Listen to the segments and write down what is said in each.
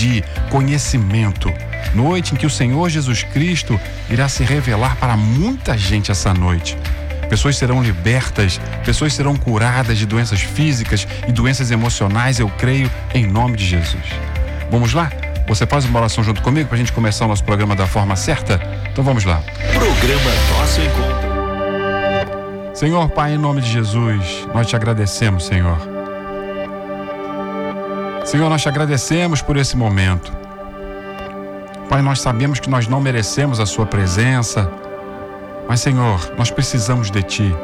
de conhecimento. Noite em que o Senhor Jesus Cristo irá se revelar para muita gente essa noite. Pessoas serão libertas, pessoas serão curadas de doenças físicas e doenças emocionais, eu creio, em nome de Jesus. Vamos lá? Você faz uma oração junto comigo para a gente começar o nosso programa da forma certa? Então vamos lá. Programa Nosso Encontro. Senhor Pai, em nome de Jesus, nós te agradecemos, Senhor. Senhor, nós te agradecemos por esse momento. Pai, nós sabemos que nós não merecemos a sua presença, mas, Senhor, nós precisamos de Ti.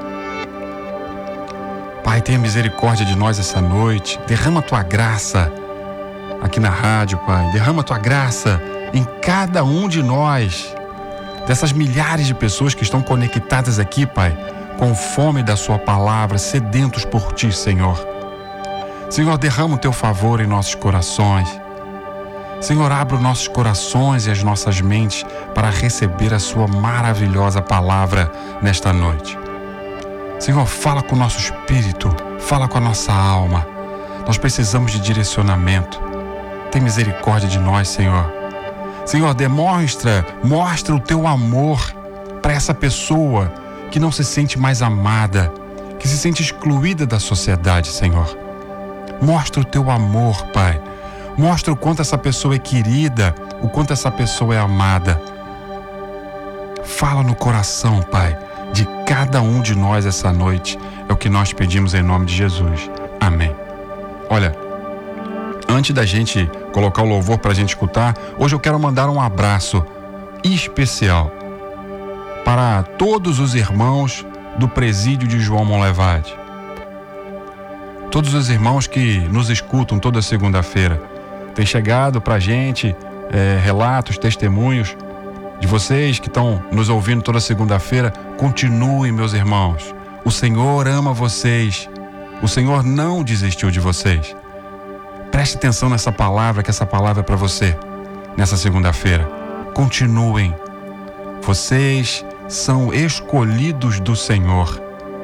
Pai, tenha misericórdia de nós essa noite. Derrama a Tua graça aqui na rádio, Pai. Derrama a Tua graça em cada um de nós, dessas milhares de pessoas que estão conectadas aqui, Pai, com fome da Sua palavra, sedentos por Ti, Senhor. Senhor, derrama o Teu favor em nossos corações. Senhor, abra os nossos corações e as nossas mentes para receber a Sua maravilhosa palavra nesta noite. Senhor, fala com o nosso espírito, fala com a nossa alma. Nós precisamos de direcionamento. Tem misericórdia de nós, Senhor. Senhor, mostra o Teu amor para essa pessoa que não se sente mais amada, que se sente excluída da sociedade, Senhor. Mostra o Teu amor, Pai. Mostra o quanto essa pessoa é querida, o quanto essa pessoa é amada. Fala no coração, Pai, de cada um de nós essa noite. É o que nós pedimos em nome de Jesus. Amém. Olha, antes da gente colocar o louvor para a gente escutar, hoje eu quero mandar um abraço especial para todos os irmãos do presídio de João Monlevade. Todos os irmãos que nos escutam toda segunda-feira. Tem chegado para a gente relatos, testemunhos de vocês que estão nos ouvindo toda segunda-feira. Continuem, meus irmãos. O Senhor ama vocês. O Senhor não desistiu de vocês. Preste atenção nessa palavra, que essa palavra é para você nessa segunda-feira. Continuem. Vocês são escolhidos do Senhor.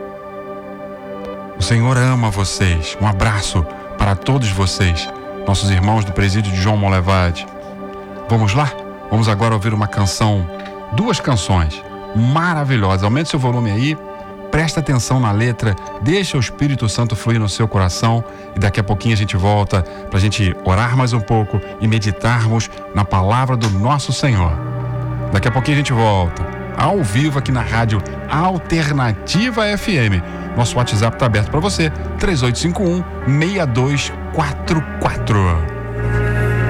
O Senhor ama vocês. Um abraço para todos vocês, nossos irmãos do presídio de João Monlevade. Vamos lá? Vamos agora ouvir uma canção, duas canções maravilhosas. Aumente seu volume aí, presta atenção na letra, deixa o Espírito Santo fluir no seu coração e daqui a pouquinho a gente volta para a gente orar mais um pouco e meditarmos na palavra do nosso Senhor. Daqui a pouquinho a gente volta, ao vivo aqui na Rádio Alternativa FM. Nosso WhatsApp está aberto para você, 3851-6244.